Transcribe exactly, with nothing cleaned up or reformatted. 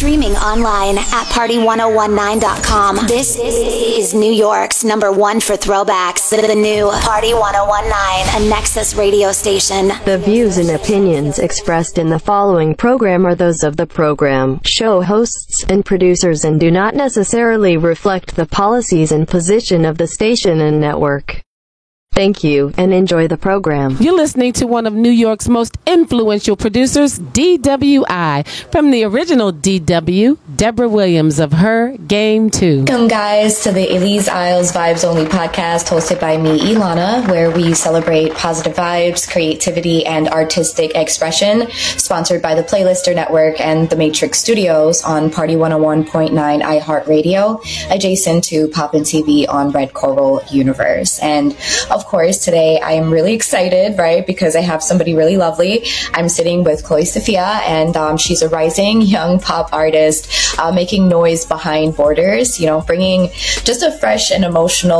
Streaming online at party one oh one nine dot com. This is New York's number one for throwbacks. The new Party one oh one nine, a Nexus radio station. The views and opinions expressed in the following program are those of the program, show hosts, and producers and do not necessarily reflect the policies and position of the station and network. Thank you, and enjoy the program. You're listening to one of New York's most influential producers, D W I. From the original D W, Deborah Williams of Her Game two. Welcome, guys, to the Elise Isles Vibes Only podcast hosted by me, Ilana, where we celebrate positive vibes, creativity, and artistic expression. Sponsored by the Playlister Network and the Matrix Studios on Party one oh one point nine iHeartRadio, adjacent to Poppin' T V on Red Coral Universe. And of course, today I am really excited, right, because I have somebody really lovely. I'm sitting with Chloe Sophia, and um, she's a rising young pop artist uh, making noise behind borders, you know, bringing just a fresh and emotional